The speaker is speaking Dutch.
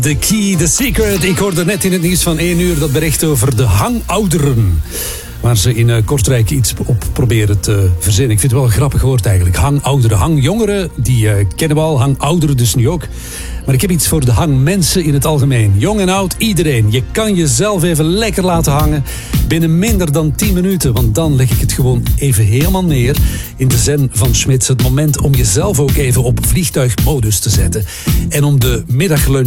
The Key, The Secret. Ik hoorde net in het nieuws van 1 uur dat bericht over de hangouderen. Waar ze in Kortrijk iets op proberen te verzinnen. Ik vind het wel een grappig woord eigenlijk. Hangouderen. Hangjongeren, die kennen we al. Hangouderen dus nu ook. Maar ik heb iets voor de hangmensen in het algemeen. Jong en oud, iedereen. Je kan jezelf even lekker laten hangen. Binnen minder dan 10 minuten. Want dan leg ik het gewoon even helemaal neer. In de zen van Smits. Het moment om jezelf ook even op vliegtuigmodus te zetten. En om de middaglunch